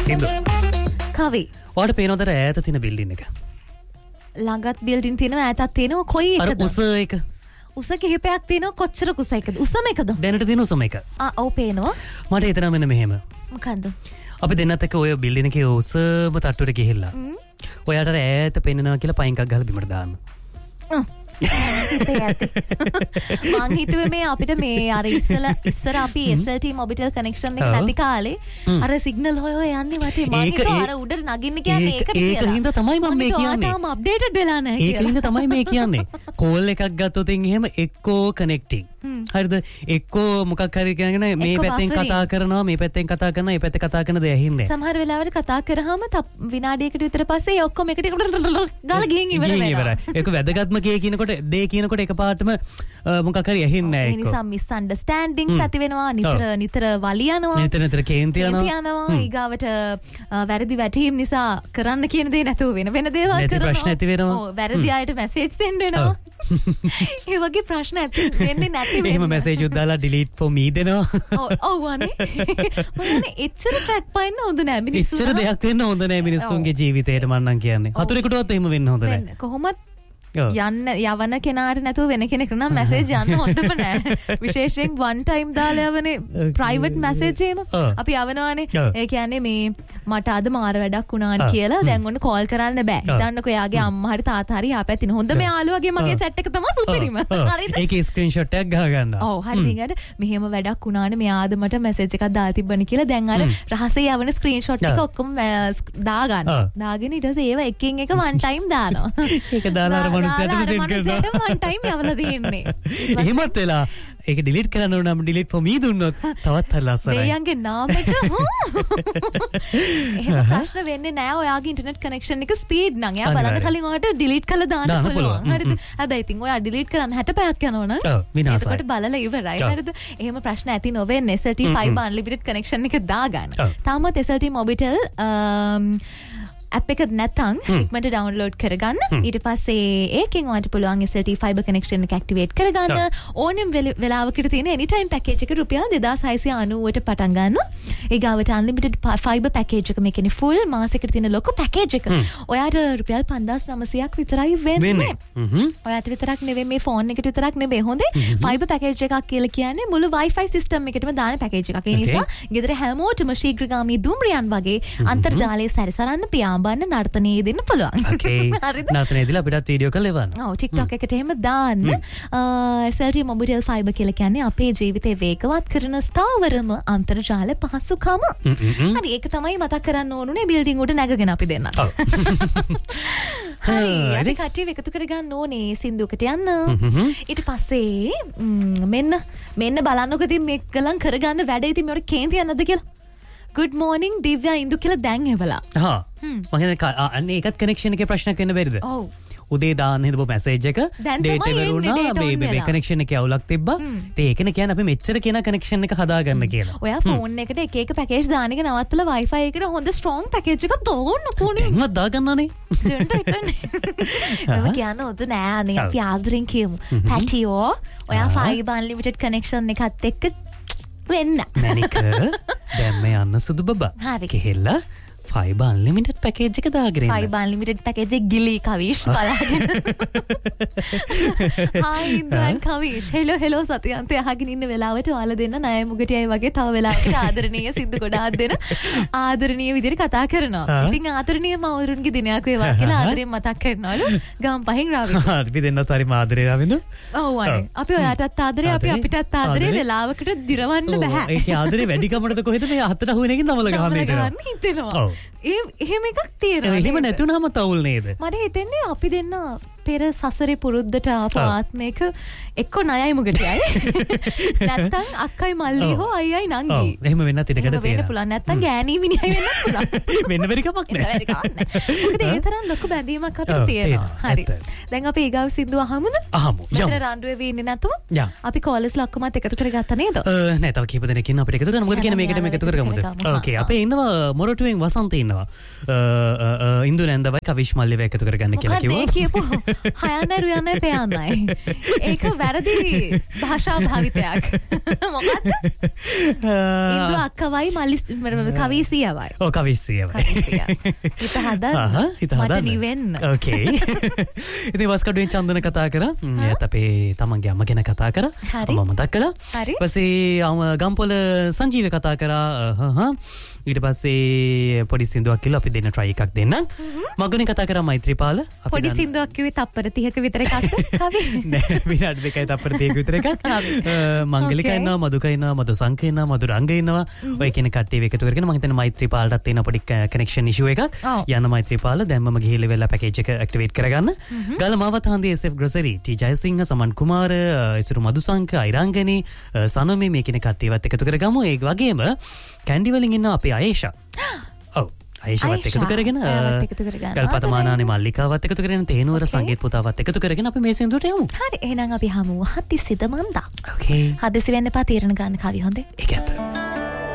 හින්දු කවි ඔයාලට පේනවද ඈත තියෙන බිල්ඩින් එක ළඟත් බිල්ඩින් තියෙනවා ඈතත් තියෙනවා කොයි එකද අර උස එක උස කිහිපයක් තියෙනවා කොච්චර කුස එකද උසම එකද දැනට තියෙන උසම එක ඔව් පේනවා මට හිතෙනවා මෙන්න මෙහෙම මොකන්ද අපි දෙන්නත් එක්ක ඔය බිල්ඩින් එකේ උසම තට්ටුවට ගිහිල්ලා ඔයාට ඈත පෙන්නනවා කියලා පයින් එකක් ගහලා බිමට දාන්න මං හිතුවේ මේ අපිට මේ අර ඉස්සර අපි SLT මොබිටෙල් කනෙක්ෂන් එක නැති කාලේ අර සිග්නල් හොය යන්නේ වටේ මං හිතුවා අර උඩට නගින්න කියන්නේ ඒකට කියලා. ඒක හින්දා තමයි මම මේ කියන්නේ. තාම අප්ඩේටඩ් වෙලා නැහැ කියලා. ඒක හින්දා තමයි මේ කියන්නේ. කෝල් එකක් ගත්තොත් එහෙම එක්කෝ කනෙක්ටිං. හරිද? එක්කෝ මොකක් හරි කියනගෙන මේ පැත්තෙන් කතා කරනවා මේ පැත්තෙන් කතා කරනවා මේ පැත්තේ කතා කරන දේ ඇහින්නේ. සමහර වෙලාවට කතා කරාම විනාඩියකට විතර පස්සේ ඔක්කොම එකට ගාලා ගිහින් ඉවර වෙනවා. ඒක වැදගත්ම කේ කියනකොට දේ කියනකොට එකපාරටම මොකක් හරි ඇහින්නේ නැහැ ඒක. ඒ නිසා මිස් අන්ඩර්ස්ටෑන්ඩින්ග්ස් ඇති වෙනවා නිතර වලි යනවා. නිතර කේන්ති යනවා. ඊගාවට වැරදි වැටීම් නිසා කරන්න කියන දේ නැතුව වෙන දේවල් කරනවා. ප්‍රශ්න ඇති වෙනවා. ඔව් වැරදි අයට මැසේජ් සෙන්ඩ් වෙනවා. ඒ වගේ ප්‍රශ්න ඇති වෙන්නේ නැති වෙනවා. එහෙම මැසේජ් උත් දාලා delete for me දෙනවා. ඔව් අනේ. මම එච්චර ට්‍රැක් පයින්න හොඳ නෑ මිනිස්සු. එච්චර දෙයක් වෙන්න හොඳ නෑ මිනිස්සුන්ගේ ජීවිතේට මම නම් කියන්නේ. හතුරෙකුටවත් එහෙම වෙන්න හොඳ නෑ. කොහොමත් යවන කෙනාට නැතුව වෙන කෙනෙක් නම් මැසේජ් යන්න හොඳම නෑ. විශේෂයෙන් one time දාලා යවනේ ප්‍රයිවට් මැසේජ් එහෙම අපි යවනවානේ. ඒ කියන්නේ මේ මට අද මාර වැඩක් වුණානේ කියලා දැන් ඔන්න කෝල් කරන්න බෑ. හිතන්නකෝ එයාගේ අම්මා හරි තාත්තා හරි යාපැතින හොඳම යාළුවගේ මගේ chat එක තමයි සුපිරිම. හරිද? ඒකේ ස්ක්‍රීන්ෂොට් එකක් ගහ ගන්න. ඔව් හරිද? ඊට මෙහෙම වැඩක් වුණානේ මෙයාද මට මැසේජ් එකක් දාලා තිබ්බනේ කියලා දැන් අර රහසේ යවන ස්ක්‍රීන්ෂොට් එක ඔක්කොම දා ගන්න. දාගෙන ඊට පස්සේ ඒව එකින් එක one time දානවා. ඒක දාලා මනුස්සයට මෙසේජ් කරනවා one time යවලා තියෙන්නේ. එහෙමත් වෙලා ඒක ඩිලීට් කරන්න ඕන නම් ඩිලීට් for me දුන්නොත් තවත් හරි ලස්සනයි. දෙයයන්ගේ නාමයට එහෙම ප්‍රශ්න වෙන්නේ නැහැ. ඔයාගේ ඉන්ටර්නෙට් කනෙක්ෂන් එක ස්පීඩ් නම් එයා බලන්න කලින් ඔයාට ඩිලීට් කරලා දාන්න පුළුවන්. හරිද? හැබැයි ඉතින් ඔයා ඩිලීට් කරන්න 60 පැයක් යනවනම් ඒකට බලලා ඉවරයි. හරිද? එහෙම ප්‍රශ්න ඇති නොවෙන්නේ SLT fiber unlimited connection එක දාගන්න. තාමත් SLT Mobitel app එක නැත්නම් ඉක්මනට download කරගන්න. ඊට පස්සේ ඒකෙන් ඔයාලට පුළුවන් SLT fiber connection එක activate කරගන්න. ඕනෙම වෙලාවකට තියෙන anytime package එක රුපියල් 2690ට පටන් ගන්නවා. ඊගාවට unlimited fiber package එක මේ කියන්නේ full මාසෙකට තියෙන ලොකු package එක. ඔයාට රුපියල් 5900ක් විතරයි වෙන්නේ. ඔයාට විතරක් නෙවෙයි මේ phone එකට විතරක් නෙවෙයි හොඳේ. fiber package එකක් කියලා කියන්නේ මුළු wifi system එකටම දාන package එකක්. ඒ නිසා ගෙදර හැමෝටම ශීඝ්‍රගාමී දුම්රියන් වගේ අන්තර්ජාලය සැරිසරන්න පියාඹන්න නර්තනයේ දෙන්න පුළුවන්. හරිද? නර්තනයේ දීලා අපිටත් වීඩියෝ කරලා එවන්න. ඔව් TikTok එකට එහෙම දාන්න. SLT Mobitel Fiber කියලා කියන්නේ අපේ ජීවිතේ වේගවත් කරන ස්ථාවරම අන්තර්ජාල පහසුකම. හරි ඒක තමයි මතක් කරන්න ඕනුනේ බිල්ඩින් උඩ නැගගෙන අපි දෙන්න. හරි අපි කට්ටිය එකතු කරගන්න ඕනේ සින්දුවකට යන්න. ඊට පස්සේ මෙන්න බලන්නකො ඉතින් මේක ගලන් කරගන්න වැඩ ඉතින් මේවට කේන්ති යන්නද කියලා. Good morning දිව්‍යා ඉන්දු කියලා දැන් එවලා. මම හිතන්නේ අන්නේ ඒකත් කනෙක්ෂන් එකේ ප්‍රශ්නයක් වෙන්න බැරිද? ඔව්. උදේ දාන්න හිටපු මැසේජ් එක ඩේටා ඉවර වුණා මේ කනෙක්ෂන් එකේ අවුලක් තිබ්බා. ඒකනේ කියන්නේ අපි මෙච්චර කියන කනෙක්ෂන් එක හදාගන්න කියලා. ඔයා ෆෝන් එකට එක එක පැකේජ් දාන එක නවත්තලා Wi-Fi එකට හොඳ ස්ට්‍රෝං පැකේජ් එකක් දාන්න ඕනේ. එහෙමත් දාගන්නනේ. දෙන්නට හිටන්නේ. මම කියන්නේ හොඳ නෑ අනේ අපි ආදරෙන් කියමු. පැටියෝ ඔයා fiber unlimited connection එකත් එක්ක වෙන්න. මැනික දැන් මේ යන්න සුදු බබා. කෙහෙල්ලා fiber unlimited package එක දාගෙන ඉන්න. fiber unlimited package එක ගිලී කවිෂ් බලාගෙන. hi ඉන්ද්‍රන් කවිෂ්. hello සතියන්තය අහගෙන ඉන්න වෙලාවට ඔයාලා දෙන්න ණය මුගටියයි වගේ තව වෙලාවකට ආදරණීය සින්දු ගොඩාක් දෙන ආදරණීය විදිහට කතා කරනවා. ඉතින් ආදරණීය මවුරුන්ගේ දිනයක් වේවා කියලා ආදරෙන් මතක් කරනවලු. ගම් පහෙන් රාවින්ද. අපි දෙන්නත් හරි ආදරේ රාවින්ද. ඔව් අනේ. අපි ඔයාටත් ආදරේ අපි අපිටත් ආදරේ වෙලාවකට දිරවන්න බෑ. ඒකේ ආදරේ වැඩි කමටද කොහෙද මේ හතට අහුවෙනකින් නමල ගහන්න හිතෙනවා. එහෙම එකක් තියෙනවා. එහෙම නැතුනම තවුල් නේද? මට හිතෙන්නේ අපි දෙන්න පෙර සසරේ පුරුද්දට ආපු ආත්මයක එක්ක ණයයි මුගටියයි. නැත්තම් අක්කයි මල්ලි හෝ අයියයි නංගි. ඔව් එහෙම වෙන්නත් ඉඩකඩ තියෙනවා. වෙන්න පුළුවන්. නැත්තම් ගෑණී මිනිහයි වෙන්නත් පුළුවන්. වෙන්න බැරි කමක් නැහැ. මොකද ඒ තරම් ලොකු බැඳීමක් අපිට තියෙනවා. හරි. දැන් අපි ඊගාව සින්දුව අහමුද? අහමු. මෙතන රණ්ඩුවේ වෙ ඉන්නේ නැතුව. අපි කෝලස් ලක්කමත් එකතු කරගත්තා නේද? නෑ තව කීප දෙනෙක් ඉන්න අපිට එකතු කරගන්න. මොකද කියන්නේ මේකට මේක එකතු කරගමුද? ඕකේ. අපේ ඉන්නවා මොරටුවෙන් වසන්ත ඉන්නවා. කරගන්නවා. ඉන්දු නැන්දවයි කවිෂ් මල්ලිව එකතු කරගන්න කියලා කිව්වා. මොකද කියපු හයන්නයි රුයන්නයි පයන්නයි. ඒක වැරදි භාෂා භාවිතයක්. මොකද්ද? ඉන්දු අක්කවයි මල්ලි කවිසියවයි. ඔව් කවිසියවයි. හිත හදන්න. මට නිවෙන්න. ඕකේ. ඉතින් වස්කඩුවෙන් චන්දන කතා කරා. එයාත් අපේ තමන්ගේ අම්ම ගැන කතා කරා. අම්මා මතක් කළා. ඊපස්සේ ගම්පොළ සංජීව කතා කරා. ඊට පස්සේ පොඩි සින්දුවක් කියලා අපි දෙන්න try එකක් දෙන්නම්. මගුනේ කතා කරා මෛත්‍රීපාල. පොඩි සින්දුවක් කිව්වේ තප්පර 30ක විතර එකක්ද? කවි. නෑ විනාඩි 2යි තප්පර 30ක විතර එකක්. මංගලිකා ඉන්නවා, මදුකා ඉන්නවා, මදු සංක ඉන්නවා, මදු රංග ඉන්නවා. ඔය කියන කට්ටිය එකතු කරගෙන මම හිතන්නේ මෛත්‍රීපාලටත් තියෙන පොඩි connection issue එකක්. යන්න මෛත්‍රීපාල දැම්මම ගිහිල්ලා වෙලා package එක activate කරගන්න. ගාල මාවත් හන්දියේ SF Grocery, T ජයසිංහ, සමන් කුමාර, ඉසුරු මදු සංක, අයිරංගනි, සනමි මේ කියන කට්ටියවත් එකතු කරගමු. ඒ වගේම කැන්ඩි වලින් ඉන්න අපේ ආයේෂා. ඔව් ආයේෂාවත් එකතු කරගෙන ගල්පතමානානේ මල්ලිකාවත් එකතු කරගෙන තේනුවර සංගීත පුතාවත් එකතු කරගෙන අපි මේ සින්දුවට යමු. හරි එහෙනම් අපි හමු හදිසියද මන්දා. ඕකේ. හදිසි වෙන්න එපා තීරණ ගන්න කවි හොඳේ. ඒක ඇත්ත.